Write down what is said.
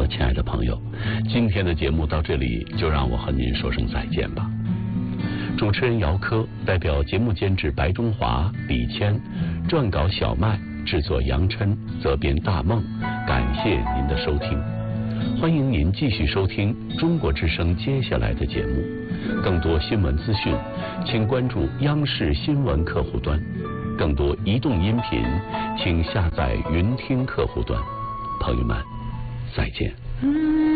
了，亲爱的朋友，今天的节目到这里就让我和您说声再见吧。主持人姚科代表节目监制白中华、李谦，撰稿小麦，制作杨琛，责编大梦，感谢您的收听。欢迎您继续收听中国之声接下来的节目。更多新闻资讯，请关注央视新闻客户端。更多移动音频，请下载云听客户端。朋友们，再见。